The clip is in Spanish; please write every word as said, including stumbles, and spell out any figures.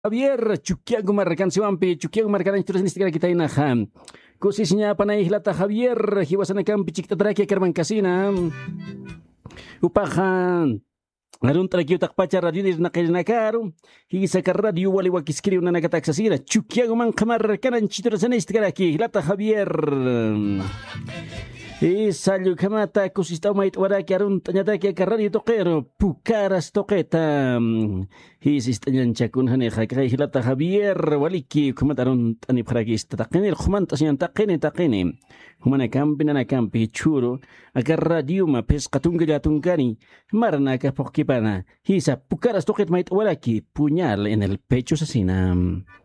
Javier, Chuquiago Marcansiwampi, Chuquiago Marcan Instagram kita inaha. Kusisnya panay hilata Javier, hiwasan kampi chikta traki karban kasina. Upahan. Arun trakio takpacha radio ni nakirinakaru. Hisa ka radio wali wakiskiri na nagataksasira. Chuquiago man kamar kanan chitra sa Instagram hilata Javier. E salyu kamata kusista mait waraki arun tanyata ki karari tokero pukaras toketa hisis tanyan chakun hane khakai hilata Javier waliki kumatarun tani pragis takene khuman tasyan takene takene humana kampi na kampi churo agar radio ma pes katunga jatungani marna ka pokipana hisa pukaras toket mait waraki puñal en el pecho asesina.